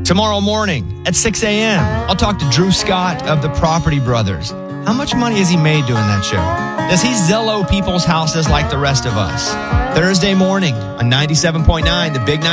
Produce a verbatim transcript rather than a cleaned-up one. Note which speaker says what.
Speaker 1: Tomorrow morning at six a.m., I'll talk to Drew Scott of the Property Brothers. How much money has he made doing that show? Does he Zillow people's houses like the rest of us? Thursday morning on ninety-seven point nine, The Big Night.